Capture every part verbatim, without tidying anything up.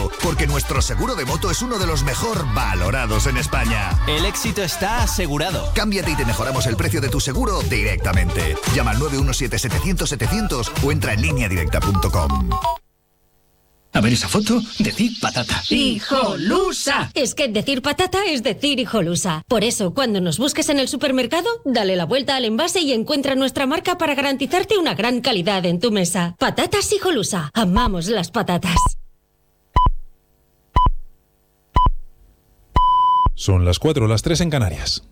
seguro, porque nuestro seguro de moto es uno de los mejor valorados en España. El éxito está asegurado. Cámbiate y te mejoramos el precio de tu seguro directamente. Llama al nueve uno siete, setecientos, setecientos o entra en línea directa punto com. A ver esa foto, decir patata. ¡Hijolusa! Es que decir patata es decir hijolusa. Por eso, cuando nos busques en el supermercado, dale la vuelta al envase y encuentra nuestra marca para garantizarte una gran calidad en tu mesa. Patatas Hijolusa. Amamos las patatas. Son las cuatro, las tres en Canarias.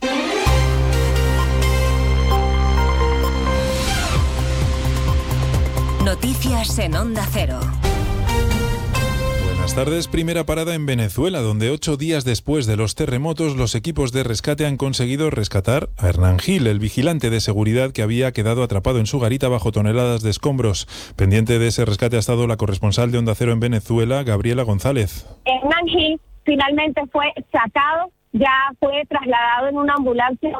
Noticias en Onda Cero. Buenas tardes. Primera parada en Venezuela, donde ocho días después de los terremotos, los equipos de rescate han conseguido rescatar a Hernán Gil, el vigilante de seguridad que había quedado atrapado en su garita bajo toneladas de escombros. Pendiente de ese rescate ha estado la corresponsal de Onda Cero en Venezuela, Gabriela González. Hernán Gil finalmente fue sacado, ya fue trasladado en una ambulancia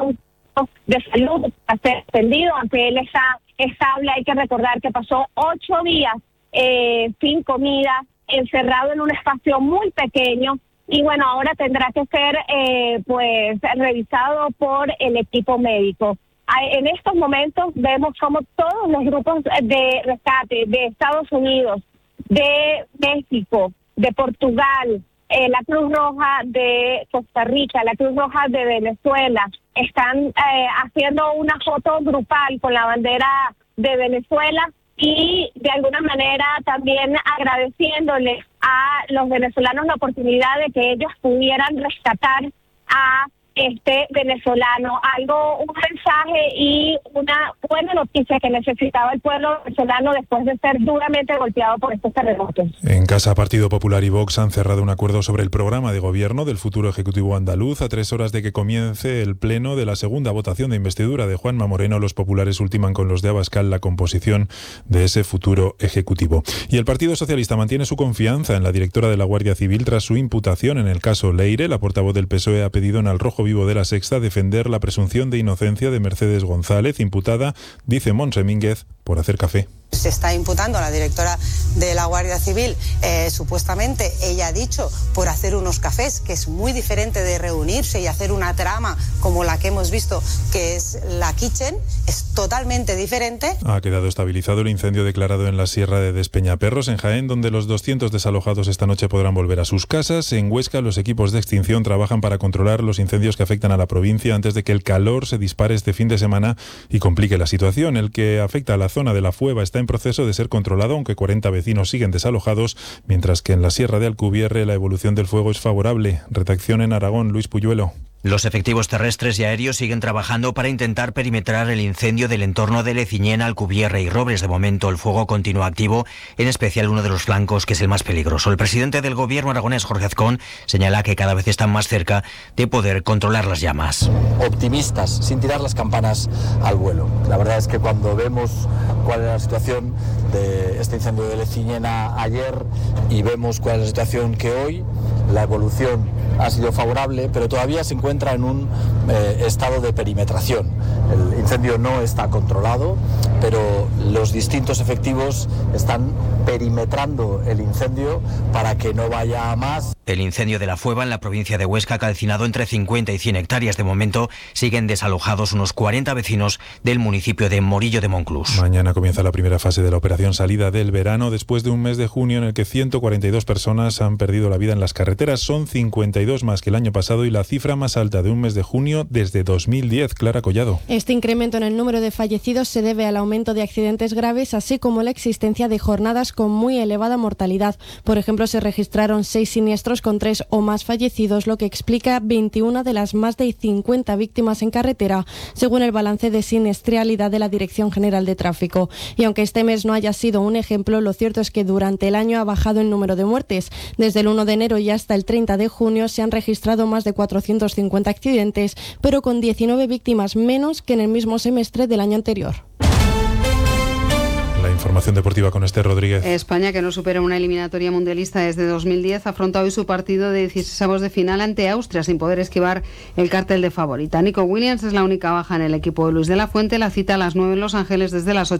de salud a ser atendido, aunque él está estable. Hay que recordar que pasó ocho días eh, sin comida, encerrado en un espacio muy pequeño, y bueno, ahora tendrá que ser eh, pues revisado por el equipo médico. En estos momentos vemos como todos los grupos de rescate de Estados Unidos, de México, de Portugal, eh, la Cruz Roja de Costa Rica, la Cruz Roja de Venezuela, están eh, haciendo una foto grupal con la bandera de Venezuela, y de alguna manera también agradeciéndole a los venezolanos la oportunidad de que ellos pudieran rescatar a este venezolano, algo, un mensaje y una buena noticia que necesitaba el pueblo venezolano después de ser duramente golpeado por estos terremotos. En casa, Partido Popular y Vox han cerrado un acuerdo sobre el programa de gobierno del futuro Ejecutivo andaluz. A tres horas de que comience el pleno de la segunda votación de investidura de Juanma Moreno, los populares ultiman con los de Abascal la composición de ese futuro Ejecutivo. Y el Partido Socialista mantiene su confianza en la directora de la Guardia Civil tras su imputación en el caso Leire. La portavoz del P S O E ha pedido en Al Rojo Vivo de La Sexta defender la presunción de inocencia de Mercedes González, imputada, dice Montse Mínguez, por hacer café. Se está imputando a la directora de la Guardia Civil, eh, supuestamente, ella ha dicho, por hacer unos cafés, que es muy diferente de reunirse y hacer una trama como la que hemos visto, que es la Kitchen, es totalmente diferente. Ha quedado estabilizado el incendio declarado en la Sierra de Despeñaperros, en Jaén, donde los doscientos desalojados esta noche podrán volver a sus casas. En Huesca, los equipos de extinción trabajan para controlar los incendios que afectan a la provincia antes de que el calor se dispare este fin de semana y complique la situación. El que afecta a la zona de la Fueva está en proceso de ser controlado, aunque cuarenta vecinos siguen desalojados, mientras que en la Sierra de Alcubierre la evolución del fuego es favorable. Redacción en Aragón, Luis Puyuelo. Los efectivos terrestres y aéreos siguen trabajando para intentar perimetrar el incendio del entorno de Leciñena, Alcubierre y Robles. De momento el fuego continúa activo, en especial uno de los flancos, que es el más peligroso. El presidente del gobierno aragonés, Jorge Azcón, señala que cada vez están más cerca de poder controlar las llamas. Optimistas, sin tirar las campanas al vuelo. La verdad es que cuando vemos cuál era la situación de este incendio de Leciñena ayer y vemos cuál es la situación que hoy, la evolución ha sido favorable, pero todavía se encuentra en un eh, estado de perimetración. El incendio no está controlado, pero los distintos efectivos están perimetrando el incendio para que no vaya a más. El incendio de la Fueva en la provincia de Huesca ha calcinado entre cincuenta y cien hectáreas. De momento siguen desalojados unos cuarenta vecinos del municipio de Morillo de Monclús. Mañana comienza la primera fase de la operación salida del verano, después de un mes de junio en el que ciento cuarenta y dos personas han perdido la vida en las carreteras. Son cincuenta y dos más que el año pasado y la cifra más alta de un mes de junio desde dos mil diez. Clara Collado. Este incremento en el número de fallecidos se debe al aumento de accidentes graves, así como la existencia de jornadas con muy elevada mortalidad. Por ejemplo, se registraron seis siniestros con tres o más fallecidos, lo que explica veintiuna de las más de cincuenta víctimas en carretera, según el balance de siniestralidad de la Dirección General de Tráfico. Y aunque este mes no haya sido un ejemplo, lo cierto es que durante el año ha bajado el número de muertes. Desde el uno de enero y hasta el treinta de junio se han registrado más de cuatrocientos cincuenta accidentes, pero con diecinueve víctimas menos que en el mismo semestre del año anterior. La información deportiva con Esther Rodríguez. España, que no supera una eliminatoria mundialista desde dos mil diez, afronta hoy su partido de dieciseisavos de final ante Austria sin poder esquivar el cartel de favorita. Nico Williams es la única baja en el equipo de Luis de la Fuente. La cita a las nueve en Los Ángeles desde las ocho.